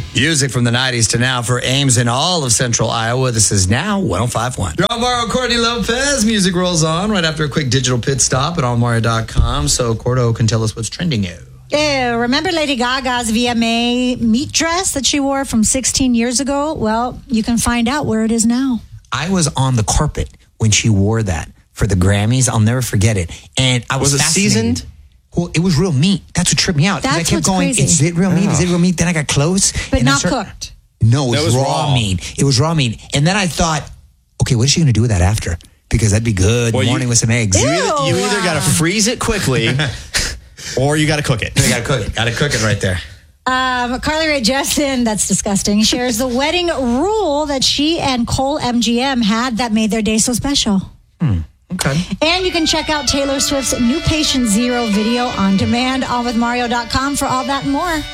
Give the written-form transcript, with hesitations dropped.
Music from the 90s to now for Ames in all of central Iowa. This is now 105.1. You're on Mario Courtney Lopez. Music rolls on right after a quick digital pit stop at allmario.com. So Cordo can tell us what's trending here. Ew, remember Lady Gaga's VMA meat dress that she wore from 16 years ago? Well, you can find out where it is now. I was on the carpet when she wore that for the Grammys. I'll never forget it. And I was it fascinated. seasoned? Well, it was real meat. That's what tripped me out. That's I kept what's going, crazy. is it real meat? Is it real meat? Then I got close. But and not cooked. No, it was was raw raw. meat. It was raw meat. And then I thought, okay, what is she going to do with that after? Because that'd be good. Well, Morning with some eggs. Ew. You either got to freeze it quickly or you got to cook it. You gotta cook it. Gotta cook it right there. Carly Rae Jepsen, that's disgusting, shares the wedding rule that she and Cole MGM had that made their day so special. Okay. And you can check out Taylor Swift's new Patient Zero video on demand on withmario.com for all that and more.